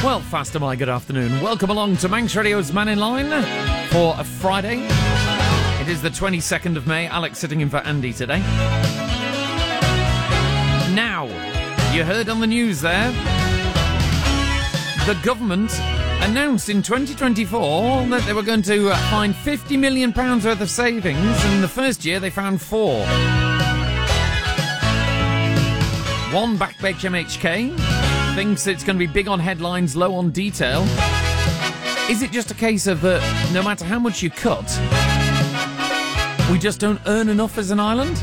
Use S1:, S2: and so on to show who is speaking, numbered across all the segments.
S1: Well, fast am I, good afternoon. Welcome along to Manx Radio's Man in Line for a Friday. It is the 22nd of May. Alex sitting in for Andy today. Now, you heard on the news there, the government announced in 2024 that they were going to find £50 million worth of savings, and the first year they found 4. One Backbench MHK thinks it's going to be big on headlines, low on detail. Is it just a case of no matter how much you cut, we just don't earn enough as an island?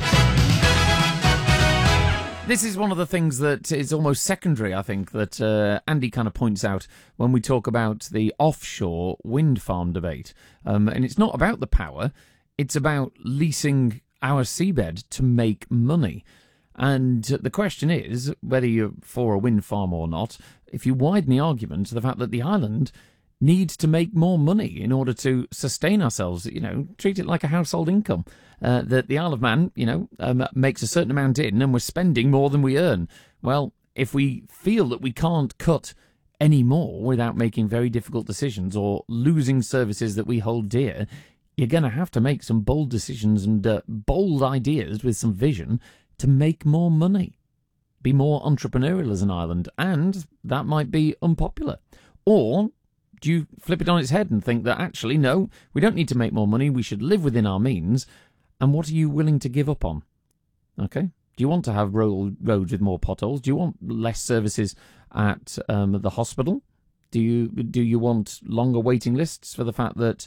S1: This is one of the things that is almost secondary, I think, that Andy kind of points out when we talk about the offshore wind farm debate. And it's not about the power, it's about leasing our seabed to make money. And the question is, whether you're for a wind farm or not, if you widen the argument to the fact that the island needs to make more money in order to sustain ourselves, treat it like a household income, that the Isle of Man, makes a certain amount in and we're spending more than we earn. Well, if we feel that we can't cut any more without making very difficult decisions or losing services that we hold dear, you're going to have to make some bold decisions and bold ideas with some vision to make more money, be more entrepreneurial as an island, and that might be unpopular. Or do you flip it on its head and think that actually, no, we don't need to make more money, we should live within our means, and what are you willing to give up on? Okay? Do you want to have roads with more potholes? Do you want less services at the hospital? Do you want longer waiting lists for the fact that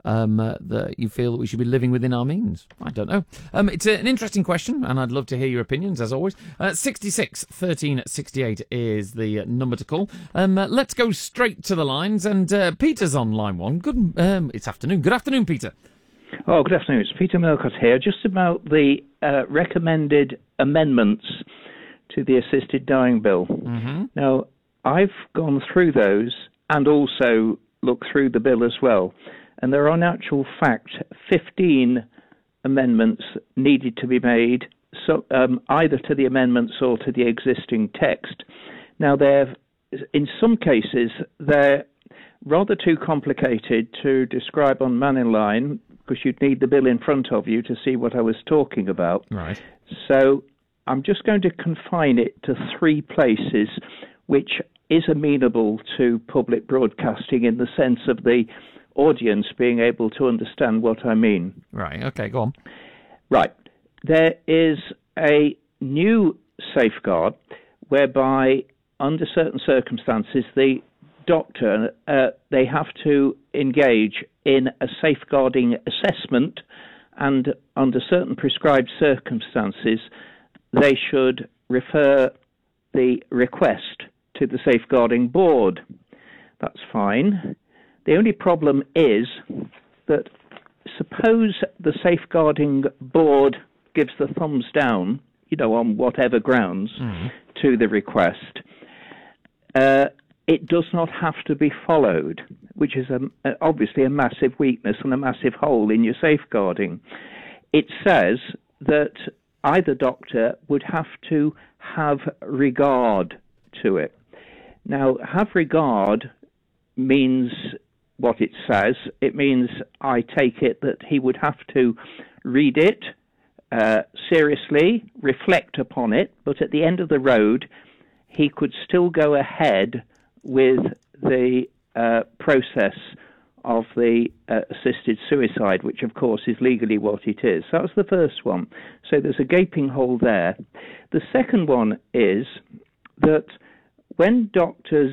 S1: that you feel that we should be living within our means? I don't know. It's an interesting question, and I'd love to hear your opinions, as always. 66 13 68 is the number to call. Let's go straight to the lines, and Peter's on line 1. It's afternoon. Good afternoon, Peter.
S2: Oh, good afternoon. It's Peter Milcott here. Just about the recommended amendments to the Assisted Dying Bill. Mm-hmm. Now, I've gone through those and also looked through the bill as well. And there are, in actual fact, 15 amendments needed to be made, so either to the amendments or to the existing text. Now, in some cases, they're rather too complicated to describe on Man in Line, because you'd need the bill in front of you to see what I was talking about.
S1: Right.
S2: So I'm just going to confine it to 3 places, which is amenable to public broadcasting in the sense of the audience being able to understand what I mean.
S1: Right, okay, go on.
S2: Right. There is a new safeguard whereby, under certain circumstances, the doctor, they have to engage in a safeguarding assessment, and under certain prescribed circumstances, they should refer the request to the safeguarding board. That's fine. The only problem is that suppose the safeguarding board gives the thumbs down, on whatever grounds, to the request. It does not have to be followed, which is obviously a massive weakness and a massive hole in your safeguarding. It says that either doctor would have to have regard to it. Now, have regard means what it says. It means, I take it, that he would have to read it seriously, reflect upon it, but at the end of the road, he could still go ahead with the process of the assisted suicide, which, of course, is legally what it is. So that's the first one. So there's a gaping hole there. The second one is that when doctors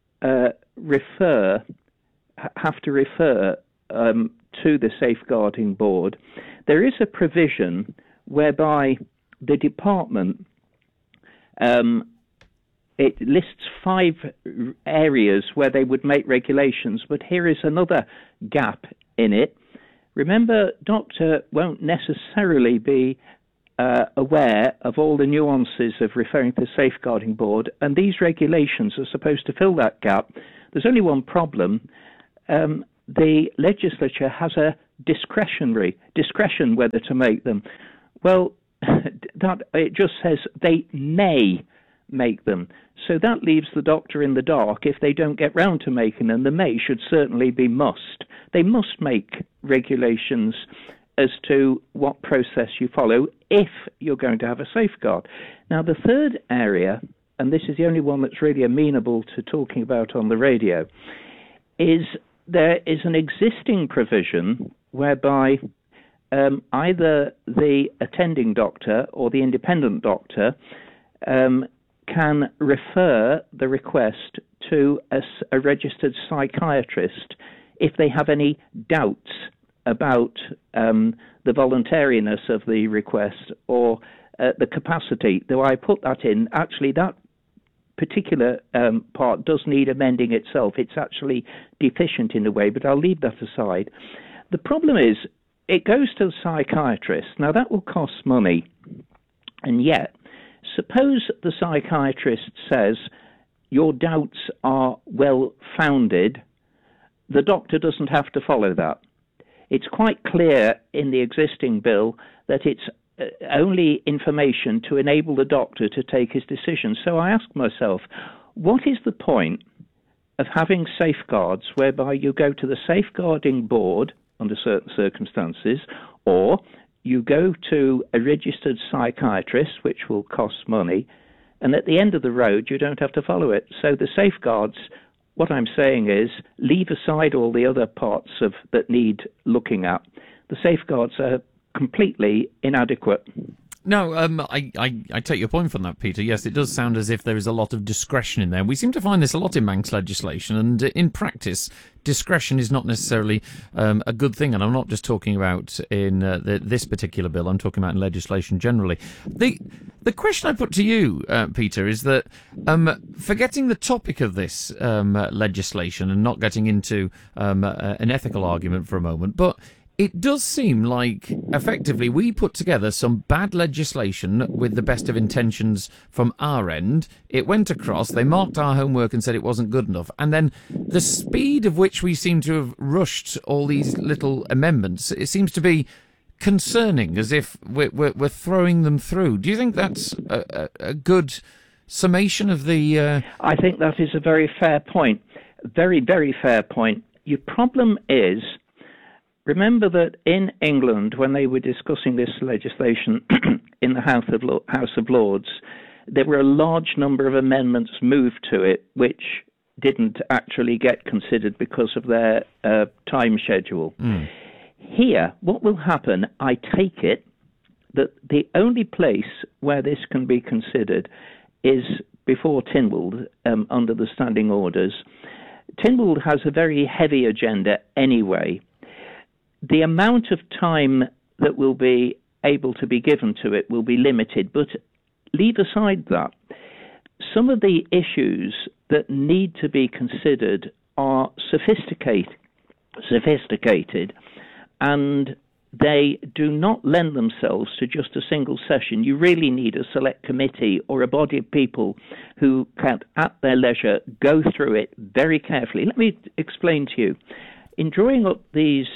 S2: have to refer to the safeguarding board, there is a provision whereby the department it lists 5 areas where they would make regulations, but here is another gap in it. Remember, doctor won't necessarily be aware of all the nuances of referring to the safeguarding board, and these regulations are supposed to fill that gap. There's only one problem. The legislature has a discretion whether to make them. Well, that it just says they may make them. So that leaves the doctor in the dark if they don't get round to making them. The may should certainly be must. They must make regulations as to what process you follow if you're going to have a safeguard. Now, the third area, and this is the only one that's really amenable to talking about on the radio, is there is an existing provision whereby either the attending doctor or the independent doctor can refer the request to a registered psychiatrist if they have any doubts about the voluntariness of the request or the capacity. Though I put that in, actually that particular part does need amending itself. It's actually deficient in a way, but I'll leave that aside. The problem is it goes to the psychiatrist. Now, that will cost money, and yet, suppose the psychiatrist says your doubts are well-founded, the doctor doesn't have to follow that. It's quite clear in the existing bill that it's only information to enable the doctor to take his decision. So I ask myself, what is the point of having safeguards whereby you go to the safeguarding board under certain circumstances, or you go to a registered psychiatrist, which will cost money, and at the end of the road you don't have to follow it? So the safeguards, what I'm saying is, leave aside all the other parts that need looking at. The safeguards are completely inadequate.
S1: No, I take your point from that, Peter. Yes, it does sound as if there is a lot of discretion in there. We seem to find this a lot in Manx legislation, and in practice, discretion is not necessarily a good thing. And I'm not just talking about in this particular bill. I'm talking about in legislation generally. The question I put to you, Peter, is that forgetting the topic of this legislation and not getting into an ethical argument for a moment, but it does seem like, effectively, we put together some bad legislation with the best of intentions from our end. It went across, they marked our homework and said it wasn't good enough. And then the speed of which we seem to have rushed all these little amendments, it seems to be concerning, as if we're throwing them through. Do you think that's a good summation of the...
S2: I think that is a very fair point. Very, very fair point. Your problem is... Remember that in England, when they were discussing this legislation in the House of Lords, there were a large number of amendments moved to it, which didn't actually get considered because of their time schedule. Here, what will happen, I take it, that the only place where this can be considered is before Tynwald, under the standing orders. Tynwald has a very heavy agenda anyway. The amount of time that will be able to be given to it will be limited, but leave aside that. Some of the issues that need to be considered are sophisticated, and they do not lend themselves to just a single session. You really need a select committee or a body of people who can, at their leisure, go through it very carefully. Let me explain to you. In drawing up these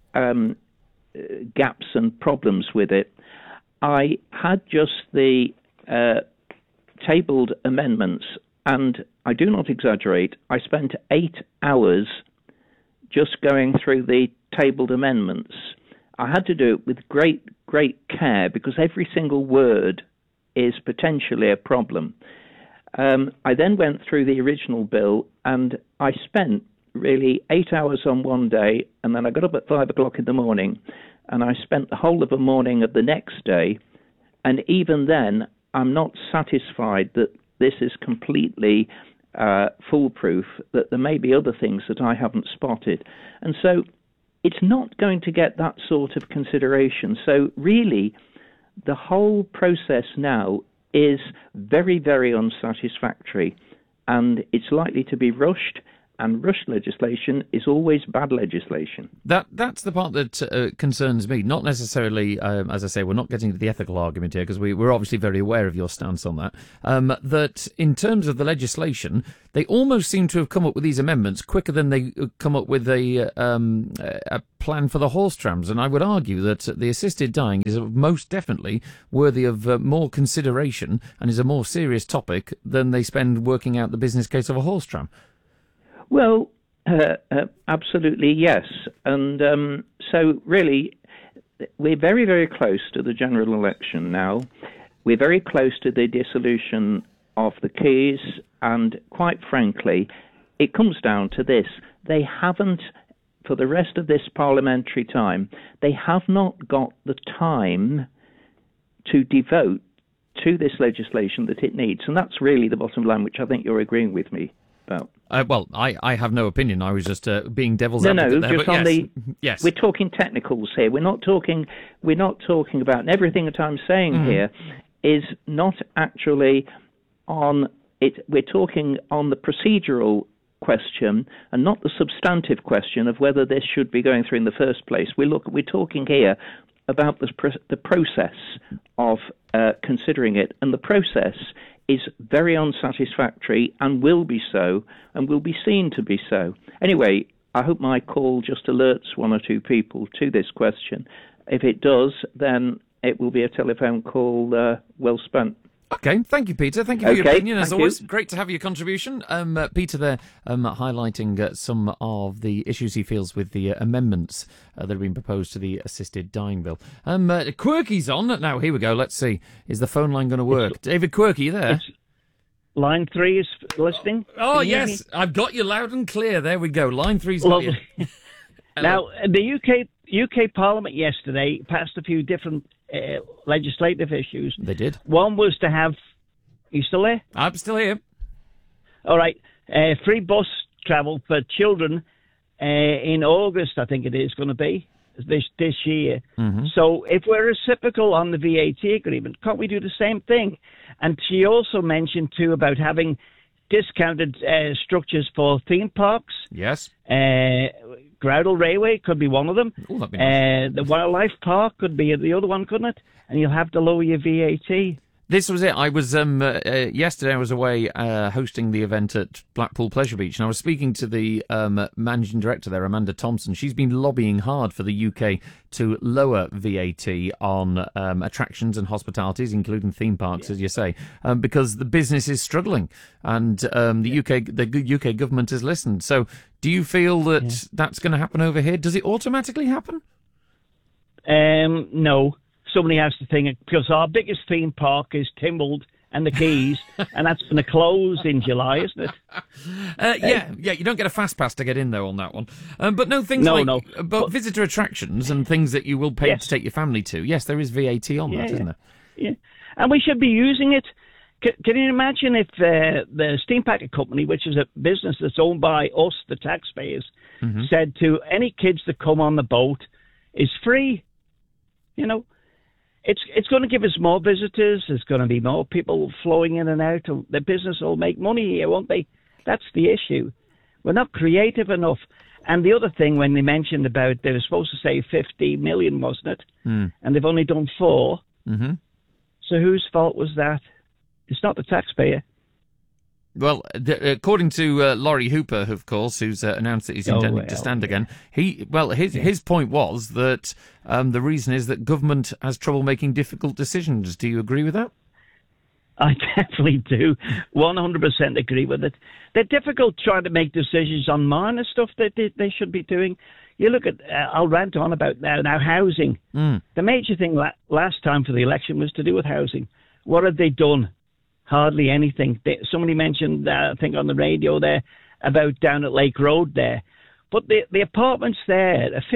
S2: gaps and problems with it, I had just the tabled amendments, and I do not exaggerate, I spent 8 hours just going through the tabled amendments. I had to do it with great care because every single word is potentially a problem. I then went through the original bill, and I spent really 8 hours on one day, and then I got up at 5 o'clock in the morning, and I spent the whole of the morning of the next day, and even then, I'm not satisfied that this is completely foolproof, that there may be other things that I haven't spotted. And so it's not going to get that sort of consideration. So really, the whole process now is very, very unsatisfactory, and it's likely to be rushed, and rushed legislation is always bad legislation.
S1: That's the part that concerns me. Not necessarily, as I say, we're not getting to the ethical argument here because we're obviously very aware of your stance on that. That in terms of the legislation, they almost seem to have come up with these amendments quicker than they come up with a plan for the horse trams. And I would argue that the assisted dying is most definitely worthy of more consideration and is a more serious topic than they spend working out the business case of a horse tram.
S2: Well, absolutely, yes. And so really, we're very, very close to the general election now. We're very close to the dissolution of the Keys. And quite frankly, it comes down to this. They haven't, for the rest of this parliamentary time, they have not got the time to devote to this legislation that it needs. And that's really the bottom line, which I think you're agreeing with me about.
S1: Well, I have no opinion. I was just being devil's advocate there.
S2: Just
S1: but
S2: on
S1: yes.
S2: We're talking technicals here. We're not talking about, and everything that I'm saying here is not actually on it. We're talking on the procedural question and not the substantive question of whether this should be going through in the first place. We're talking here about the process of considering it, and the process is very unsatisfactory and will be so, and will be seen to be so. Anyway, I hope my call just alerts one or two people to this question. If it does, then it will be a telephone call well spent.
S1: Okay, thank you, Peter. Thank you for your opinion, as always.
S2: You.
S1: Great to have your contribution. Peter there highlighting some of the issues he feels with the amendments that have been proposed to the assisted dying bill. Quirky's on. Now, here we go. Let's see. Is the phone line going to work? David Quirky, you there?
S3: Line 3 is listening.
S1: Oh, yes. I've got you loud and clear. There we go. Line 3's got you.
S3: Now, the UK Parliament yesterday passed a few different legislative issues.
S1: They did.
S3: One was to have... You still there?
S1: I'm still here.
S3: All right. Free bus travel for children in August, I think it is going to be, this year. Mm-hmm. So if we're reciprocal on the VAT agreement, can't we do the same thing? And she also mentioned, too, about having discounted structures for theme parks.
S1: Yes.
S3: Groudle Railway could be one of them.
S1: Ooh, that'd be nice.
S3: The Wildlife Park could be the other one, couldn't it? And you'll have to lower your VAT.
S1: This was it. I was yesterday. I was away hosting the event at Blackpool Pleasure Beach, and I was speaking to the managing director there, Amanda Thompson. She's been lobbying hard for the UK to lower VAT on attractions and hospitalities, including theme parks, as you say, because the business is struggling, and the UK government has listened. So, do you feel that that's going to happen over here? Does it automatically happen?
S3: No. Somebody has to think, because our biggest theme park is Tynwald and the Keys, and that's going to close in July, isn't it?
S1: Yeah, you don't get a fast pass to get in, though, on that one. But but visitor attractions and things that you will pay to take your family to, yes, there is VAT on that, isn't there?
S3: Yeah, and we should be using it. Can you imagine if the Steam Packet Company, which is a business that's owned by us, the taxpayers, said to any kids that come on the boat, is free, you know? It's going to give us more visitors. There's going to be more people flowing in and out. The business will make money here, won't they? That's the issue. We're not creative enough. And the other thing, when they mentioned about they were supposed to say 50 million, wasn't it? And they've only done 4. Mm-hmm. So whose fault was that? It's not the taxpayer.
S1: Well, according to Laurie Hooper, of course, who's announced that he's intending to stand again, his point was that the reason is that government has trouble making difficult decisions. Do you agree with that?
S3: I definitely do. 100% agree with it. They're difficult trying to make decisions on minor stuff that they should be doing. You look at, I'll rant on about now housing. The major thing last time for the election was to do with housing. What have they done? Hardly anything. Somebody mentioned, I think on the radio there, about down at Lake Road there. But the apartments there are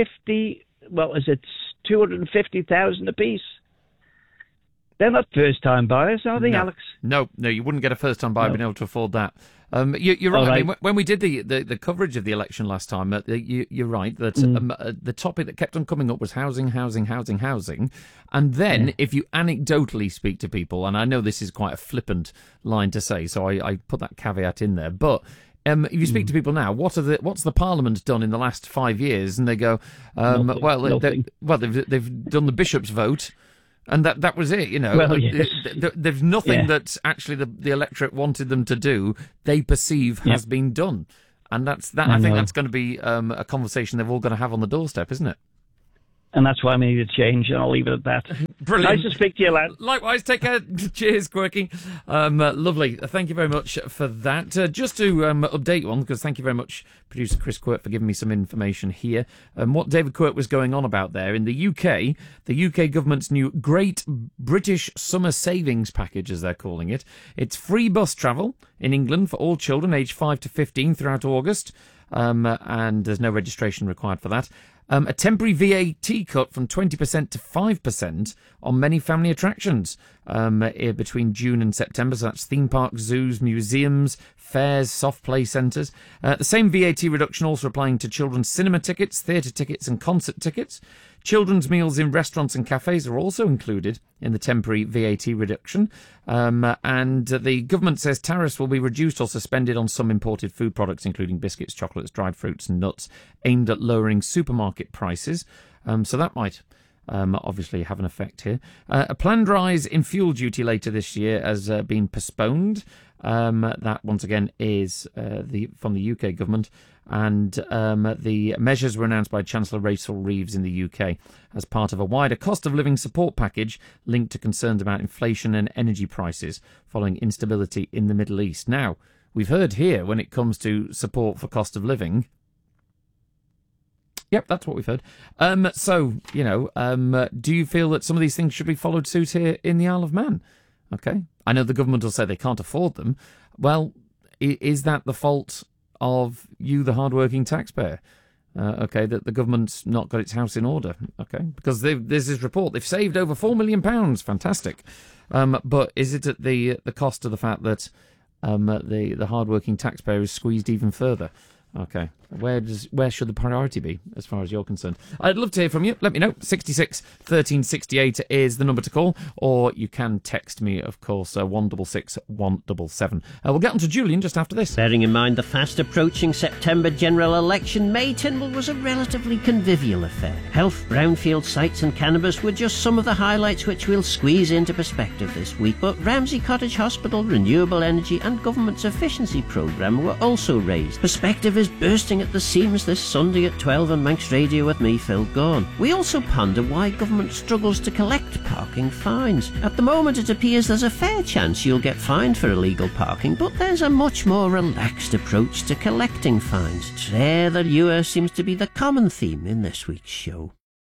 S3: 250,000 apiece. They're not first-time buyers, are they, Alex?
S1: No, you wouldn't get a first-time buyer being able to afford that. You're right. I mean, when we did the coverage of the election last time, you're right that the topic that kept on coming up was housing. And then if you anecdotally speak to people, and I know this is quite a flippant line to say, so I put that caveat in there, but If you speak to people now, what's the Parliament done in the last 5 years? And they go,
S3: nothing.
S1: They've done the bishops' vote, and that was it. You know,
S3: Well, yes.
S1: There's nothing that actually the electorate wanted them to do. They perceive has been done, and that's that. I think that's going to be a conversation they're all going to have on the doorstep, isn't it?
S3: And that's why we need a change, and I'll leave it at that.
S1: Brilliant.
S3: Nice to speak to you, lad.
S1: Likewise, take care. Cheers, Quirky. Lovely. Thank you very much for that. Just to update you on, because thank you very much, producer Chris Quirt, for giving me some information here. What David Quirt was going on about there, in the UK government's new Great British Summer Savings Package, as they're calling it. It's free bus travel in England for all children aged 5 to 15 throughout August, and there's no registration required for that. A temporary VAT cut from 20% to 5% on many family attractions between June and September. So that's theme parks, zoos, museums, fairs, soft play centres. The same VAT reduction also applying to children's cinema tickets, theatre tickets and concert tickets. Children's meals in restaurants and cafes are also included in the temporary VAT reduction. And the government says tariffs will be reduced or suspended on some imported food products, including biscuits, chocolates, dried fruits and nuts, aimed at lowering supermarket prices. So that might obviously have an effect here. A planned rise in fuel duty later this year has been postponed. That, once again, is from the UK government. And the measures were announced by Chancellor Rachel Reeves in the UK as part of a wider cost of living support package linked to concerns about inflation and energy prices following instability in the Middle East. Now, we've heard here when it comes to support for cost of living. Yep, that's what we've heard. So, do you feel that some of these things should be followed suit here in the Isle of Man? Okay. I know the government will say they can't afford them. Well, is that the fault of you, the hard-working taxpayer? That the government's not got its house in order. Okay, because there's this report. They've saved over £4 million. Fantastic. But is it at the cost of the fact that the hard-working taxpayer is squeezed even further? Okay, where should the priority be as far as you're concerned? I'd love to hear from you. Let me know. 66 1368 is the number to call, or you can text me, of course, 166 177. We'll get on to Julian just after this.
S4: Bearing in mind the fast approaching September general election, May Tynwald was a relatively convivial affair. Health, brownfield sites and cannabis were just some of the highlights which we'll squeeze into perspective this week, but Ramsey Cottage Hospital, renewable energy and government's efficiency programme were also raised. Perspective is bursting at the seams this Sunday at 12 on Manx Radio with me, Phil Gaughan. We also ponder why government struggles to collect parking fines. At the moment it appears there's a fair chance you'll get fined for illegal parking, but there's a much more relaxed approach to collecting fines. There the lure seems to be the common theme in this week's show.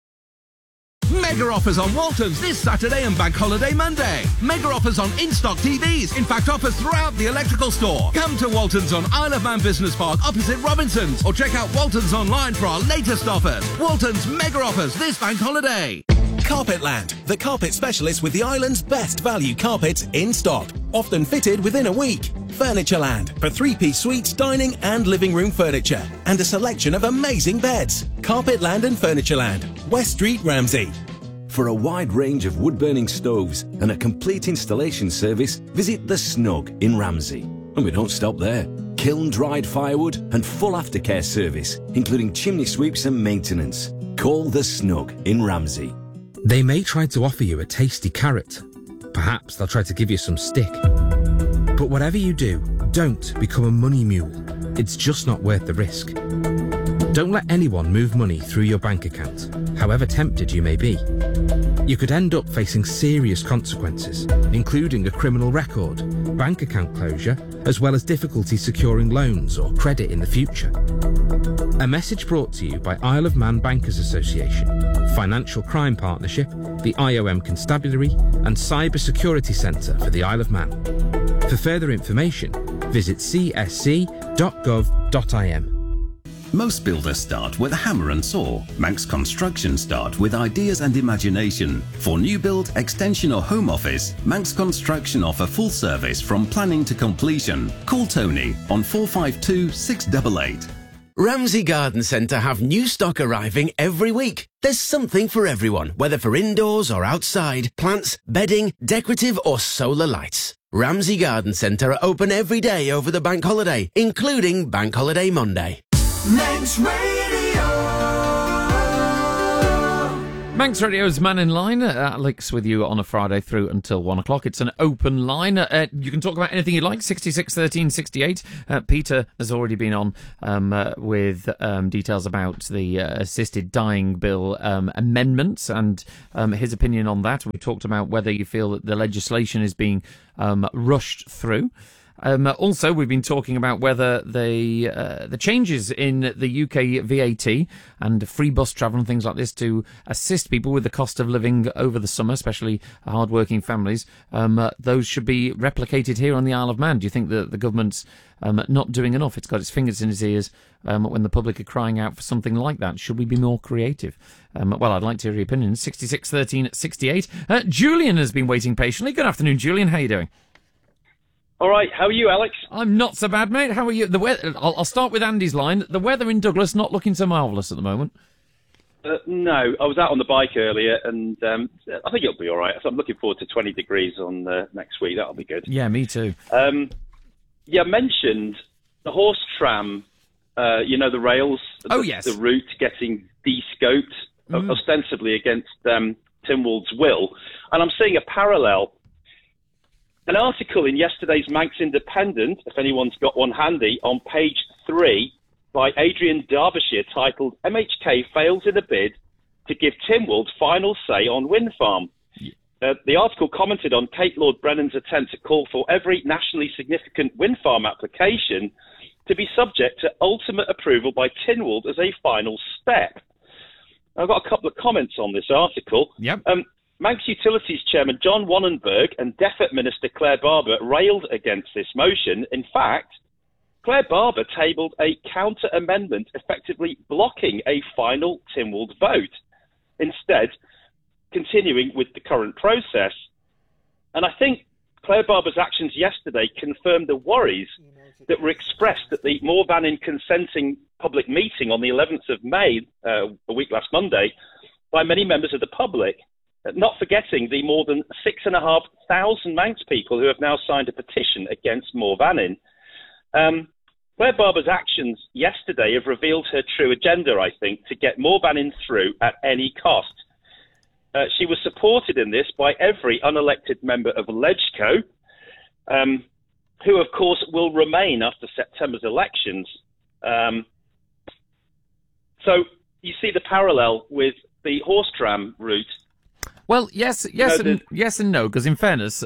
S5: Mega offers on Waltons this Saturday and Bank Holiday Monday. Mega offers on in-stock TVs. In fact, offers throughout the electrical store. Come to Waltons on Isle of Man Business Park opposite Robinson's, or check out Waltons online for our latest offers. Waltons Mega offers this Bank Holiday.
S6: Carpetland, the carpet specialist with the island's best value carpets in stock, often fitted within a week. Furnitureland, for three-piece suites, dining and living room furniture, and a selection of amazing beds. Carpetland and Furnitureland, West Street, Ramsey.
S7: For a wide range of wood-burning stoves and a complete installation service, visit The Snug in Ramsey. And we don't stop there. Kiln-dried firewood and full aftercare service, including chimney sweeps and maintenance. Call The Snug in Ramsey.
S8: They may try to offer you a tasty carrot. Perhaps they'll try to give you some stick. But whatever you do, don't become a money mule. It's just not worth the risk. Don't let anyone move money through your bank account, however tempted you may be. You could end up facing serious consequences, including a criminal record, bank account closure, as well as difficulty securing loans or credit in the future. A message brought to you by Isle of Man Bankers Association, Financial Crime Partnership, the IOM Constabulary and Cyber Security Centre for the Isle of Man. For further information, visit csc.gov.im.
S9: Most builders start with a hammer and saw. Manx Construction start with ideas and imagination. For new build, extension or home office, Manx Construction offer full service from planning to completion. Call Tony on 452 688.
S10: Ramsey Garden Centre have new stock arriving every week. There's something for everyone, whether for indoors or outside, plants, bedding, decorative or solar lights. Ramsey Garden Centre are open every day over the bank holiday, including Bank Holiday Monday.
S11: Manx Radio.
S1: Manx Radio's Man in Line. Alex with you on a Friday through until 1 o'clock. It's an open line. You can talk about anything you like. 66 13 68. Peter has already been on with details about the assisted dying bill amendments and his opinion on that. We talked about whether you feel that the legislation is being rushed through. Also, we've been talking about whether the changes in the UK VAT and free bus travel and things like this to assist people with the cost of living over the summer, especially hard-working families, those should be replicated here on the Isle of Man. Do you think that the government's not doing enough? It's got its fingers in its ears when the public are crying out for something like that. Should we be more creative? Well, I'd like to hear your opinion. 66 13 68. Julian has been waiting patiently. Good afternoon, Julian. How are you doing?
S12: All right, how are you, Alex?
S1: I'm not so bad, mate. How are you? The weather. I'll start with Andy's line. The weather in Douglas not looking so marvellous at the moment.
S12: No, I was out on the bike earlier, and I think it'll be all right. So I'm looking forward to 20 degrees on next week. That'll be good.
S1: Yeah, me too.
S12: Yeah, I mentioned the horse tram, the rails.
S1: Yes.
S12: The route getting de-scoped, ostensibly against Tynwald's will. And I'm seeing a parallel. An article in yesterday's Manx Independent, if anyone's got one handy, on page 3 by Adrian Derbyshire, titled MHK Fails in a Bid to Give Tynwald Final Say on Wind Farm. The article commented on Kate Lord Brennan's attempt to call for every nationally significant wind farm application to be subject to ultimate approval by Tynwald as a final step. I've got a couple of comments on this article.
S1: Yep.
S12: Manx Utilities Chairman John Wannenberg and DEFRA Minister Claire Barber railed against this motion. In fact, Claire Barber tabled a counter-amendment effectively blocking a final Tynwald vote, instead continuing with the current process. And I think Claire Barber's actions yesterday confirmed the worries that were expressed at the Morvannin consenting public meeting on the 11th of May, a week last Monday, by many members of the public. Not forgetting the more than 6,500 Manx people who have now signed a petition against Morvannin. Claire Barber's actions yesterday have revealed her true agenda, I think, to get Morvannin through at any cost. She was supported in this by every unelected member of LegCo, who, of course, will remain after September's elections. So you see the parallel with the horse tram route.
S1: Well, yes and no, because in fairness,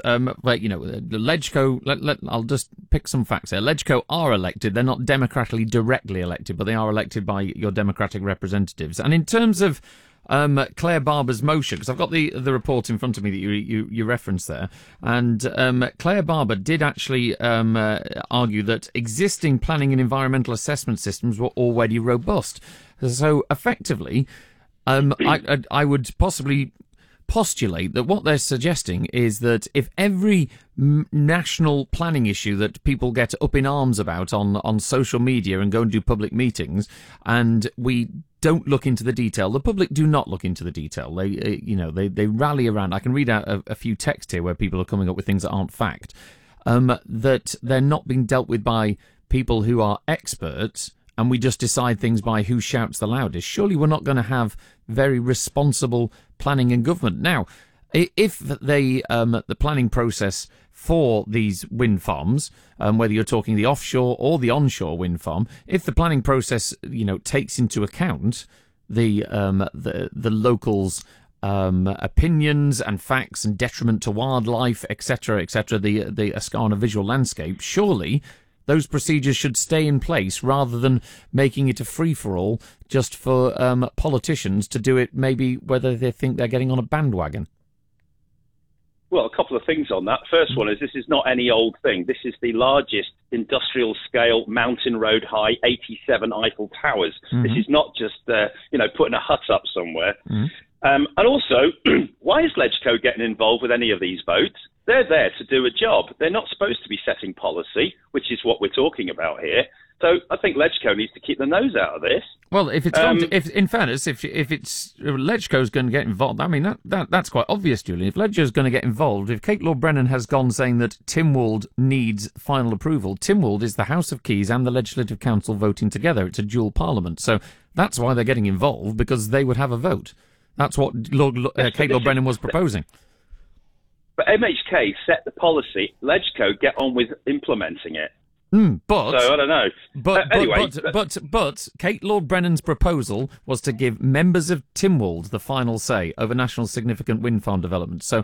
S1: LegCo, I'll just pick some facts here. LegCo are elected. They're not democratically directly elected, but they are elected by your democratic representatives. And in terms of Claire Barber's motion, because I've got the report in front of me that you referenced there, and Claire Barber did actually argue that existing planning and environmental assessment systems were already robust. So effectively, I would possibly postulate that what they're suggesting is that if every national planning issue that people get up in arms about on social media and go and do public meetings, and we don't look into the detail, the public do not look into the detail. They rally around. I can read out a few texts here where people are coming up with things that aren't fact, that they're not being dealt with by people who are experts, and we just decide things by who shouts the loudest. Surely we're not going to have very responsible planning and government. Now, if the planning process for these wind farms, whether you're talking the offshore or the onshore wind farm, if the planning process, takes into account the locals' opinions and facts and detriment to wildlife, etc., the Ascana visual landscape, surely those procedures should stay in place rather than making it a free-for-all just for politicians to do it maybe whether they think they're getting on a bandwagon.
S12: Well, a couple of things on that. First one is this is not any old thing. This is the largest industrial-scale mountain road high 87 Eiffel Towers. Mm-hmm. This is not just, putting a hut up somewhere. Mm-hmm. And also, why is LegCo getting involved with any of these votes? They're there to do a job. They're not supposed to be setting policy, which is what we're talking about here. So I think Ledgeco needs to keep their nose out of this.
S1: Well, if it's in fairness, if it's Ledgeco's going to get involved, I mean that's quite obvious, Julian. If Ledgeco's going to get involved, if Kate Lord-Brennan has gone saying that Tynwald needs final approval, Tynwald is the House of Keys and the Legislative Council voting together. It's a dual parliament, so that's why they're getting involved, because they would have a vote. That's what Kate Lord-Brennan was proposing.
S12: But MHK set the policy. Ledgeco get on with implementing it.
S1: But
S12: so I don't know.
S1: But Kate Lord-Brennan's proposal was to give members of Tynwald the final say over national significant wind farm development. So